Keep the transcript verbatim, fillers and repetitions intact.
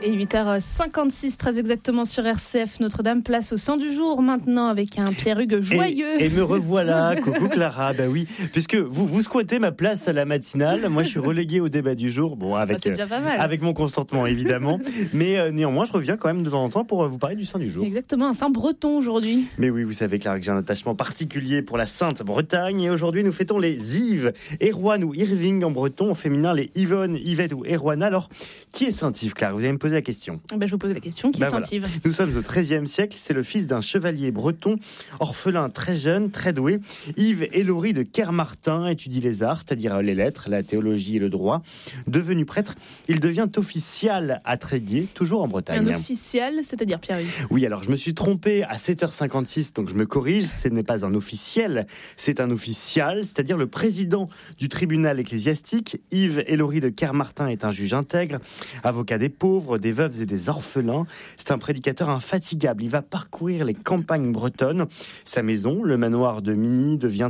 Et huit heures cinquante-six, très exactement sur R C F Notre-Dame, place au sang du jour maintenant avec un Pierre-Hugues joyeux. Et, et me revoilà, coucou Clara, bah oui, puisque vous, vous squattez ma place à la matinale, moi je suis relégué au débat du jour, bon avec, ah, c'est déjà pas mal. euh, avec mon consentement évidemment, mais euh, néanmoins je reviens quand même de temps en temps pour euh, vous parler du saint du jour. Exactement, un saint breton aujourd'hui. Mais oui, vous savez Clara que j'ai un attachement particulier pour la Sainte Bretagne et aujourd'hui nous fêtons les Yves, Erwan ou Irving en breton, au féminin les Yvonne, Yvette ou Erwana. Alors, qui est saint Yves, Clara? Vous allez me poser la question. Ben, je vous pose la question, qui ben est saint voilà. Yves? Nous sommes au treizième siècle, c'est le fils d'un chevalier breton, orphelin très jeune, très doué. Yves Élory de Kermartin étudie les arts, c'est-à-dire les lettres, la théologie et le droit. Devenu prêtre, il devient official à Tréguier, toujours en Bretagne. Un official, c'est-à-dire Pierre-Hugues? Oui, alors je me suis trompé à sept heures cinquante-six, donc je me corrige, ce n'est pas un officiel, c'est un official, c'est-à-dire le président du tribunal ecclésiastique. Yves Élory de Kermartin est un juge intègre, avocat des pauvres, des veuves et des orphelins. C'est un prédicateur infatigable. Il va parcourir les campagnes bretonnes. Sa maison, le manoir de Migny, devient